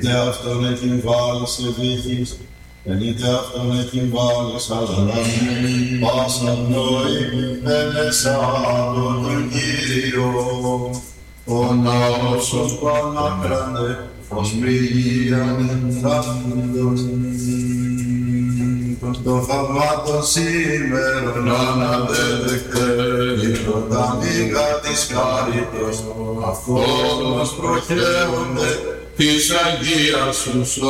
είτε αυτόν εκυμβάλλεις ευήχης, εν είτε αυτόν εκυμβάλλεις αγαλάμι, πάσα πνοή, ενέσα από τον Κύριο. Ο ναός ως πανάκρανε, ως μρίγιαν ενθράπτον. Το θαυμάτων σήμερον αναδέδεκτε, ήρθον τα μήγα της χάριτος, αυτόν μας προχέονται της Αγίας σου